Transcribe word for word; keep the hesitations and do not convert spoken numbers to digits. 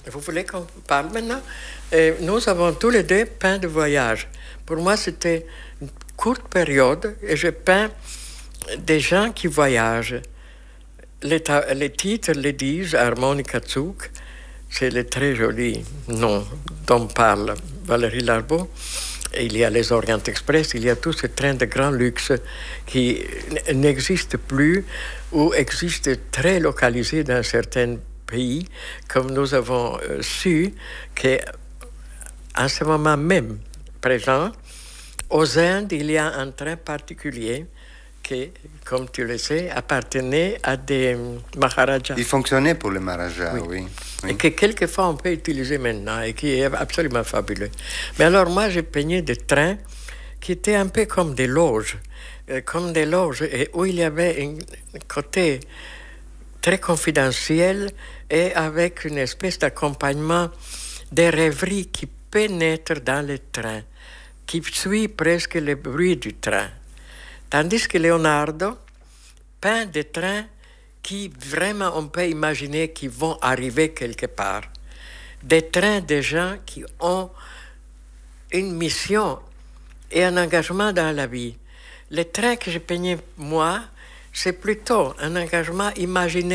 Vous voulez qu'on parle maintenant? Et nous avons tous les deux peint de voyage. Pour moi, c'était une courte période et je peins des gens qui voyagent. Les, ta- les titres le disent, Harmonica Zug, c'est le très joli nom dont parle Valérie Larbaud. Et il y a les Orient Express, il y a tous ces trains de grand luxe qui n- n'existent plus ou existent très localisés dans certains pays, comme nous avons euh, su qu'en ce moment même présent, aux Indes, il y a un train particulier qui, comme tu le sais, appartenait à des Maharajas. Il fonctionnait pour le Maharaja, oui. Oui. oui. Et que quelquefois on peut utiliser maintenant et qui est absolument fabuleux. Mais alors moi, j'ai peigné des trains qui étaient un peu comme des loges, euh, comme des loges, et où il y avait un côté très confidentiel et avec une espèce d'accompagnement des rêveries qui pénètrent dans le train, qui suit presque le bruit du train. Tandis que Leonardo peint des trains qui vraiment on peut imaginer qu'ils vont arriver quelque part. Des trains de gens qui ont une mission et un engagement dans la vie. Les trains que j'ai peignés moi, c'est plutôt un engagement imaginaire.